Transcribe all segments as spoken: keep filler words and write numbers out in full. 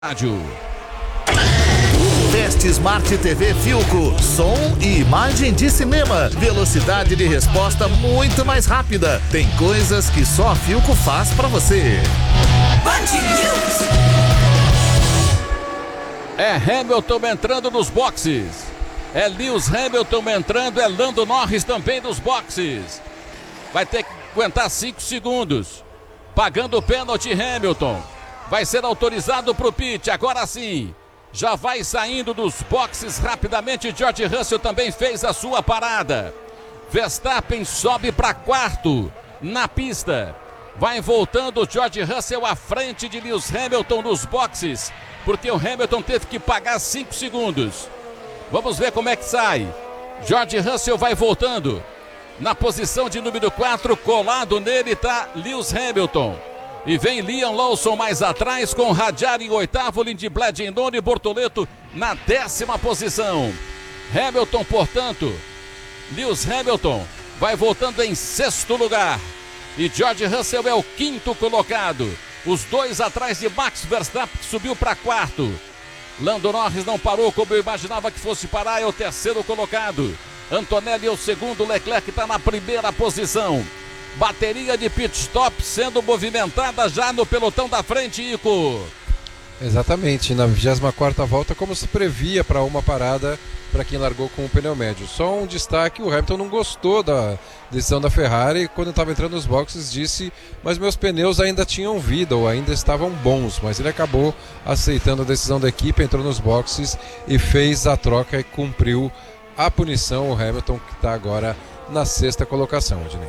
Rádio. Teste Smart T V Philco, som e imagem de cinema, velocidade de resposta muito mais rápida. Tem coisas que só a Philco faz pra você. É Hamilton entrando nos boxes. É Lewis Hamilton entrando, é Lando Norris também nos boxes. Vai ter que aguentar cinco segundos. Pagando o pênalti Hamilton. Vai ser autorizado para o pit, agora sim. Já vai saindo dos boxes rapidamente. George Russell também fez a sua parada. Verstappen sobe para quarto na pista. Vai voltando George Russell à frente de Lewis Hamilton nos boxes, porque o Hamilton teve que pagar cinco segundos. Vamos ver como é que sai. George Russell vai voltando. Na posição de número quatro, colado nele está Lewis Hamilton. E vem Liam Lawson mais atrás, com Hadjar em oitavo, Lindblad em nono e Bortoleto na décima posição. Hamilton, portanto, Lewis Hamilton vai voltando em sexto lugar. E George Russell é o quinto colocado. Os dois atrás de Max Verstappen, que subiu para quarto. Lando Norris não parou como eu imaginava que fosse parar, é o terceiro colocado. Antonelli é o segundo, Leclerc está na primeira posição. Bateria de pit stop sendo movimentada já no pelotão da frente, Ico. Exatamente, na vigésima quarta volta, como se previa para uma parada para quem largou com o pneu médio. Só um destaque, o Hamilton não gostou da decisão da Ferrari. Quando estava entrando nos boxes disse, mas meus pneus ainda tinham vida ou ainda estavam bons, mas ele acabou aceitando a decisão da equipe, entrou nos boxes e fez a troca e cumpriu a punição. O Hamilton, que está agora na sexta colocação, Odinei.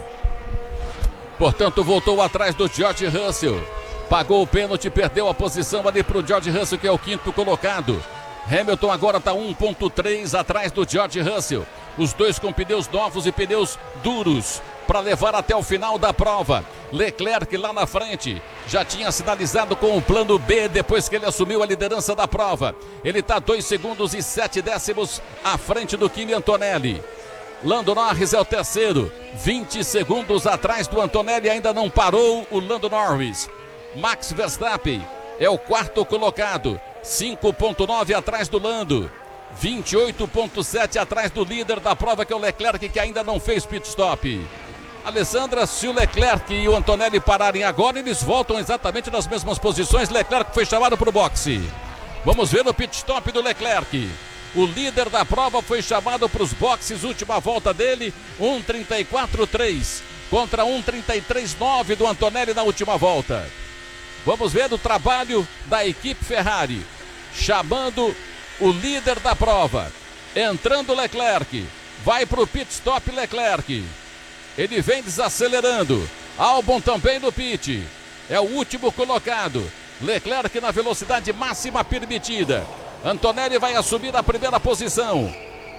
Portanto, voltou atrás do George Russell. Pagou o pênalti, perdeu a posição ali para o George Russell, que é o quinto colocado. Hamilton agora está um ponto três atrás do George Russell. Os dois com pneus novos e pneus duros para levar até o final da prova. Leclerc lá na frente já tinha sinalizado com o plano B depois que ele assumiu a liderança da prova. Ele está dois segundos e sete décimos à frente do Kimi Antonelli. Lando Norris é o terceiro, vinte segundos atrás do Antonelli, ainda não parou o Lando Norris. Max Verstappen é o quarto colocado, cinco ponto nove atrás do Lando, vinte e oito ponto sete atrás do líder da prova, que é o Leclerc, que ainda não fez pit stop. Alessandra, se o Leclerc e o Antonelli pararem agora, eles voltam exatamente nas mesmas posições. Leclerc foi chamado para o boxe. Vamos ver o pit stop do Leclerc. O líder da prova foi chamado para os boxes, última volta dele, um trinta e quatro três contra um trinta e três nove do Antonelli na última volta. Vamos ver o trabalho da equipe Ferrari, chamando o líder da prova, entrando Leclerc, vai para o pit stop Leclerc, ele vem desacelerando, Albon também no pit, é o último colocado, Leclerc na velocidade máxima permitida. Antonelli vai assumir a primeira posição.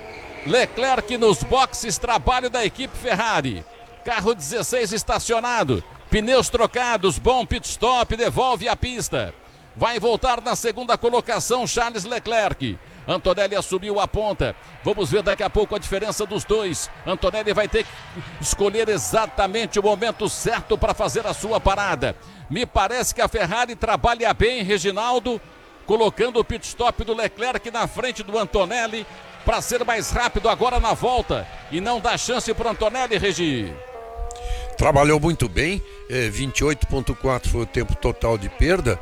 Leclerc nos boxes, trabalho da equipe Ferrari. Carro dezesseis estacionado, pneus trocados, bom pit stop, devolve a pista. Vai voltar na segunda colocação Charles Leclerc. Antonelli assumiu a ponta. Vamos ver daqui a pouco a diferença dos dois. Antonelli vai ter que escolher exatamente o momento certo para fazer a sua parada. Me parece que a Ferrari trabalha bem, Reginaldo, colocando o pit stop do Leclerc na frente do Antonelli para ser mais rápido agora na volta e não dar chance para o Antonelli, Regi. Trabalhou muito bem, é, vinte e oito ponto quatro foi o tempo total de perda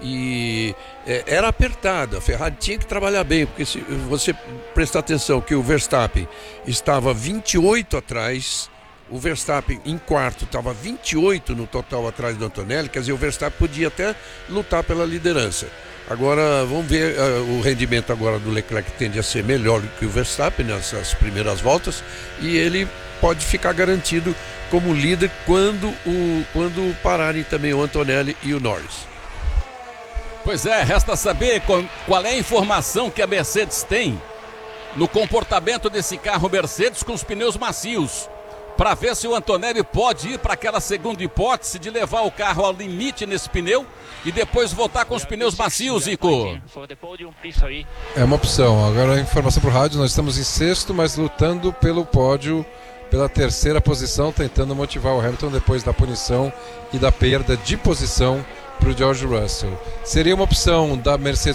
e é, era apertada. A Ferrari tinha que trabalhar bem, porque se você prestar atenção que o Verstappen estava vinte e oito atrás, o Verstappen em quarto estava vinte e oito no total atrás do Antonelli, quer dizer, o Verstappen podia até lutar pela liderança. Agora vamos ver uh, o rendimento agora do Leclerc, que tende a ser melhor do que o Verstappen nessas primeiras voltas, e ele pode ficar garantido como líder quando, o, quando pararem também o Antonelli e o Norris. Pois é, resta saber qual é a informação que a Mercedes tem no comportamento desse carro Mercedes com os pneus macios, para ver se o Antonelli pode ir para aquela segunda hipótese de levar o carro ao limite nesse pneu e depois voltar com os pneus macios, Ico. É uma opção. Agora a informação para o rádio, nós estamos em sexto, mas lutando pelo pódio, pela terceira posição, tentando motivar o Hamilton depois da punição e da perda de posição para o George Russell. Seria uma opção da Mercedes